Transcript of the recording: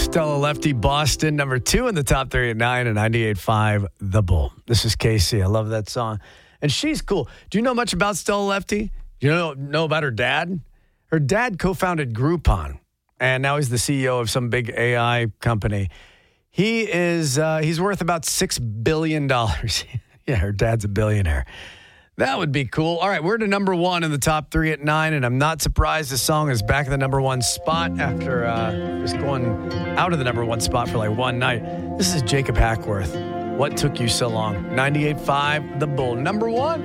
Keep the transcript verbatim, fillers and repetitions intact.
Stella Lefty, Boston, number two in the top three at nine, and ninety-eight point five, The Bull. This is Casey. I love that song. And she's cool. Do you know much about Stella Lefty? Do you know, know about her dad? Her dad co-founded Groupon, and now he's the C E O of some big A I company. He is, uh, he's worth about six billion dollars. Yeah, her dad's a billionaire. That would be cool. All right, we're to number one in the top three at nine, and I'm not surprised this song is back in the number one spot after uh, just going out of the number one spot for like one night. This is Jacob Hackworth. What Took You So Long? ninety-eight point five, The Bull. Number one.